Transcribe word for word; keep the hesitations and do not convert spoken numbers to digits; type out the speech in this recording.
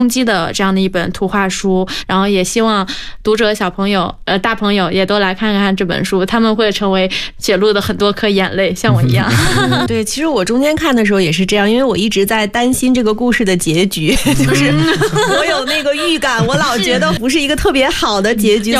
冲击的这样的一本图画书，然后也希望读者小朋友呃大朋友也都来看看这本书，他们会成为雪露的很多颗眼泪，像我一样。 对，其实我中间看的时候也是这样，因为我一直在担心这个故事的结局，就是我有那个预感，我老觉得不是一个特别好的结局，